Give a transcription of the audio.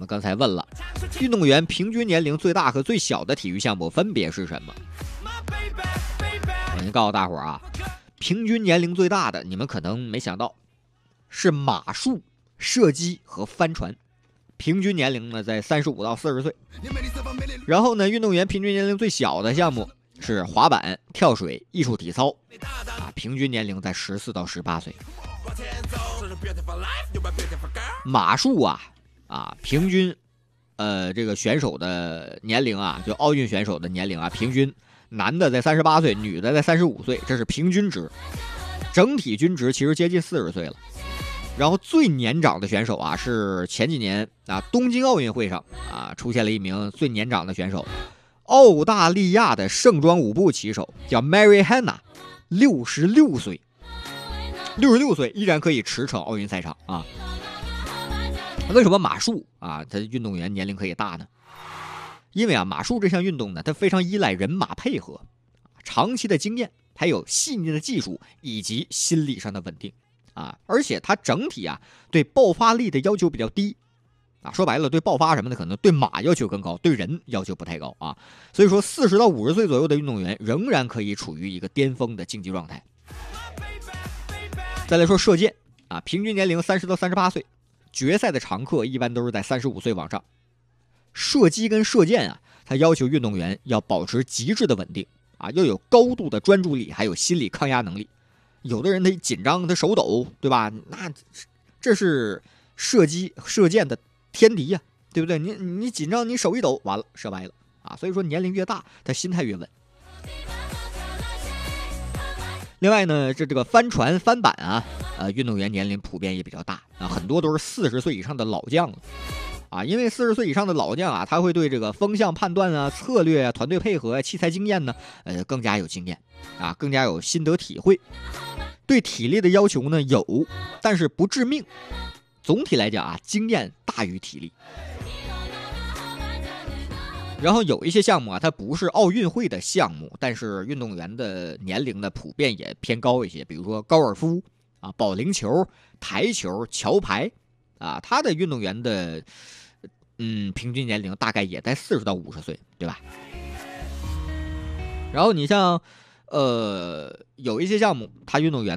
刚才问了，运动员平均年龄最大和最小的体育项目分别是什么？我先告诉大伙儿啊，平均年龄最大的你们可能没想到，是马术、射击和帆船。平均年龄呢在35到40岁。然后呢，运动员平均年龄最小的项目是滑板、跳水、艺术体操，平均年龄在14到18岁。马术平均这个选手的年龄就奥运选手的年龄平均男的在38岁，女的在35岁，这是平均值。整体均值其实接近40岁了。然后最年长的选手是前几年东京奥运会上出现了一名最年长的选手，澳大利亚的盛装舞步骑手叫 Mary Hanna， 66岁，66岁依然可以驰骋奥运赛场为什么马术它的运动员年龄可以大呢？因为马术这项运动呢，它非常依赖人马配合，长期的经验，还有细腻的技术以及心理上的稳定而且它整体对爆发力的要求比较低说白了，对爆发什么的可能对马要求更高，对人要求不太高所以说40到50岁左右的运动员仍然可以处于一个巅峰的竞技状态。再来说射箭平均年龄30到38岁，决赛的常客一般都是在35岁往上。射击跟射箭它要求运动员要保持极致的稳定要有高度的专注力，还有心理抗压能力。有的人他紧张，他手抖，对吧？那这是射箭的天敌对不对？你紧张，你手一抖，完了射歪了所以说年龄越大，他心态越稳。另外呢，这个帆船、帆板运动员年龄普遍也比较大很多都是40岁以上的老将了因为40岁以上的老将他会对这个风向判断策略团队配合器材经验呢更加有经验更加有心得体会。对体力的要求呢有，但是不致命。总体来讲经验大于体力。然后有一些项目它不是奥运会的项目，但是运动员的年龄呢普遍也偏高一些，比如说高尔夫保龄球、台球、桥牌他的运动员的平均年龄大概也在40到50岁，对吧？然后你像有一些项目他运动员